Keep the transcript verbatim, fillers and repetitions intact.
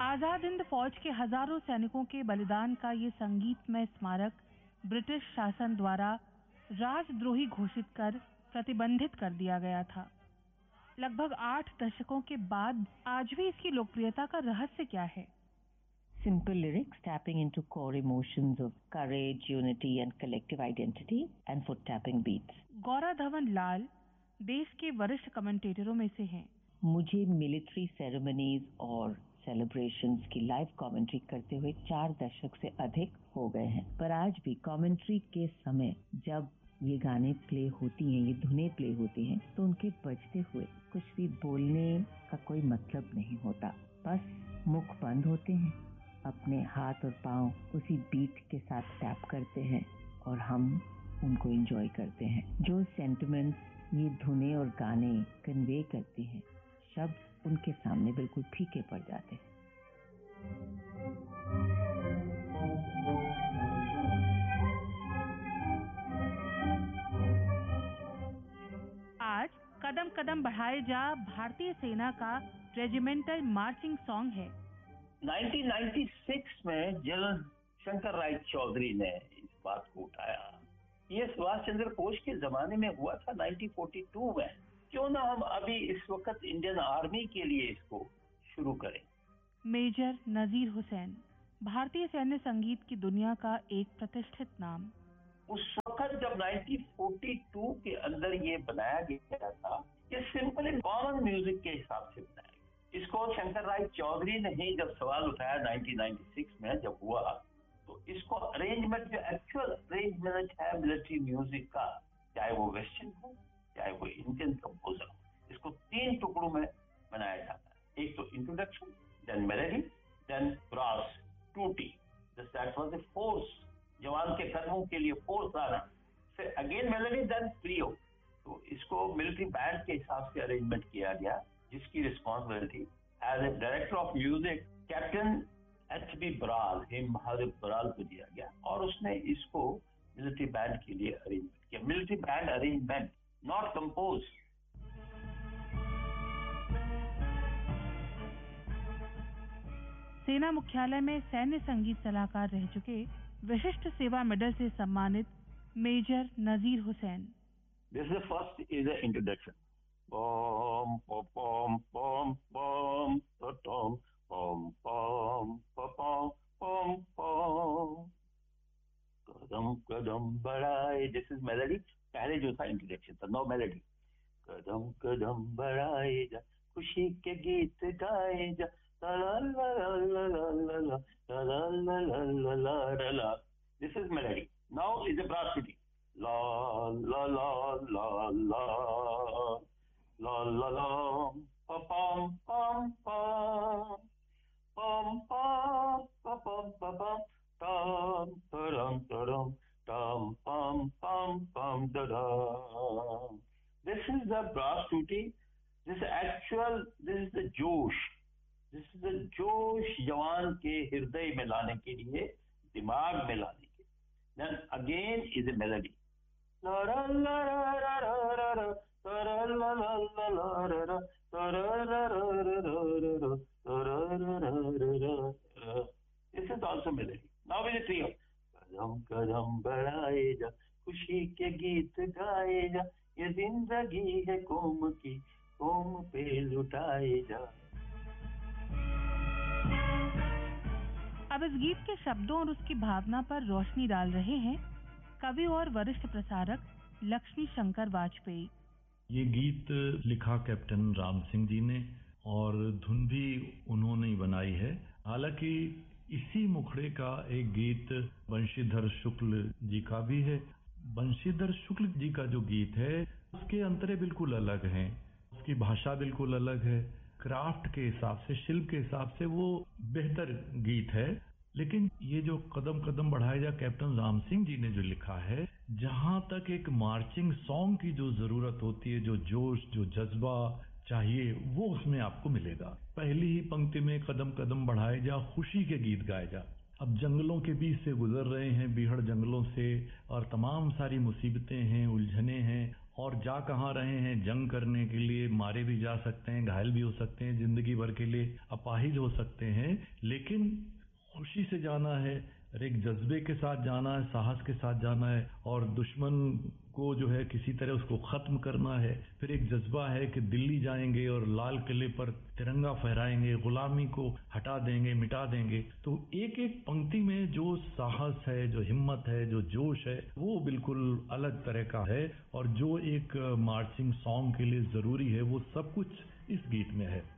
आजाद हिंद फौज के हजारों सैनिकों के बलिदान का ये संगीतमय स्मारक ब्रिटिश शासन द्वारा राजद्रोही घोषित कर प्रतिबंधित कर दिया गया था। लगभग आठ दशकों के बाद आज भी इसकी लोकप्रियता का रहस्य क्या है? Simple lyrics tapping into core emotions of courage, unity and collective identity and foot tapping beats. Gaura Dhawan लाल देश के वरिष्ठ कमेंटेटरों में से हैं। मुझे मिलिट्री सेरेमनीज और सेलिब्रेशंस की लाइव कमेंट्री करते हुए चार दशक से अधिक हो गए हैं, पर आज भी कमेंट्री के समय जब ये गाने प्ले होती हैं, ये धुनें प्ले होती हैं, तो उनके बजते हुए कुछ भी बोलने का कोई मतलब नहीं होता। बस मुख बंद होते हैं, अपने हाथ और पांव उसी बीट के साथ टैप करते हैं और हम उनको एंजॉय करते हैं। जो सेंटिमेंट्स ये धुनें और गाने कन्वे करती हैं, शब्द उनके सामने बिल्कुल फीके पड़ जाते हैं। आज कदम कदम बढ़ाए जा भारतीय सेना का रेजिमेंटल मार्चिंग सॉन्ग है। उन्नीस सौ छियानवे में जनरल शंकर राय चौधरी ने इस बात को उठाया। ये सुभाष चंद्र बोस के जमाने में हुआ था उन्नीस सौ बयालीस में। क्यों ना हम अभी इस वक्त इंडियन आर्मी के लिए इसको शुरू करें। मेजर नजीर हुसैन भारतीय सैन्य संगीत की दुनिया का एक प्रतिष्ठित नाम। उस वक्त जब उन्नीस सौ बयालीस के अंदर ये बनाया गया था, ये सिंपल एंड कॉमन म्यूजिक के हिसाब से बनाया गया। इसको शंकर राय चौधरी ने ही जब सवाल उठाया उन्नीस सौ छियानवे में जब हुआ, तो इसको अरेंजमेंट जो एक्चुअल अरेंजमेंट है मिलिट्री म्यूजिक का, चाहे वो वेस्टर्न हो चाहे वो इंडियन कंपोजर हो, इसको तीन टुकड़ों में बनाया जाता है। एक तो introduction, then melody, then brass टूटी, दैट वाज द फोर्स, जवान के कदमों के लिए फोर्स आना, फिर अगेन मेलोडी, देन ट्रियो। तो इसको मिलिट्री बैंड के हिसाब से अरेंजमेंट किया गया, जिसकी responsibility as a director of music captain H B Baral, him बहादुर बराल को दिया गया, और उसने इसको मिलिट्री बैंड के लिए अरेंजमेंट किया। Military band arrangement, not compose. सेना मुख्यालय में सैन्य संगीत सलाहकार रह चुके विशिष्ट सेवा मेडल से सम्मानित major Nazir Hussain. This is first is a introduction. पम पम पम पम टम पम पम पम पम पम कदम कदम बढ़ाए, दिस इज मेलोडी। पहले जो था इंट्रोडक्शन था, नो मेलोडी। कदम कदम बढ़ाए जा, खुशी के गीत गाए जा, ला ला ला ला ला ला ला ला ला ला ला। This is melody. Now is a brass टूटी। ला ला ला ला ला ला ला ला पम पम पम पम पम पम पम tam taram taram tam pam pam pam dadam. This is the brass tutti. This is actual, this is the josh. This is the josh जवान के हृदय में लाने के लिए, दिमाग में लाने के लिए. Then again is a melody. La la la la la la la la la la la la la la. This is also melody. Now is a trio. कदम कदम बढ़ाए जा, खुशी के गीत गाए जा, ये जिंदगी है कौम की, कौम पे लुटाए जा। अब इस गीत के शब्दों और उसकी भावना पर रोशनी डाल रहे हैं कवि और वरिष्ठ प्रसारक लक्ष्मी शंकर वाजपेयी। ये गीत लिखा कैप्टन राम सिंह जी ने और धुन भी उन्होंने ही बनाई है। हालांकि इसी मुखड़े का एक गीत बंशीधर शुक्ल जी का भी है। बंशीधर शुक्ल जी का जो गीत है उसके अंतरे बिल्कुल अलग हैं, उसकी भाषा बिल्कुल अलग है, क्राफ्ट के हिसाब से, शिल्प के हिसाब से वो बेहतर गीत है। लेकिन ये जो कदम कदम बढ़ाए जा कैप्टन राम सिंह जी ने जो लिखा है, जहां तक एक मार्चिंग सॉन्ग की जो जरूरत होती है, जो जोश, जो जज्बा चाहिए, वो उसमें आपको मिलेगा। पहली ही पंक्ति में कदम कदम बढ़ाए जा, खुशी के गीत गाए जा। अब जंगलों के बीच से गुजर रहे हैं, बीहड़ जंगलों से, और तमाम सारी मुसीबतें हैं, उलझने हैं, और जा कहाँ रहे हैं, जंग करने के लिए मारे भी जा सकते हैं, घायल भी हो सकते हैं, जिंदगी भर के लिए अपाहिज हो सकते हैं, लेकिन खुशी से जाना है, एक जज्बे के साथ जाना है, साहस के साथ जाना है और दुश्मन को जो है किसी तरह उसको खत्म करना है। फिर एक जज्बा है कि दिल्ली जाएंगे और लाल किले पर तिरंगा फहराएंगे, गुलामी को हटा देंगे, मिटा देंगे। तो एक एक पंक्ति में जो साहस है, जो हिम्मत है, जो जोश है, वो बिल्कुल अलग तरह का है और जो एक मार्चिंग सॉन्ग के लिए जरूरी है वो सब कुछ इस गीत में है।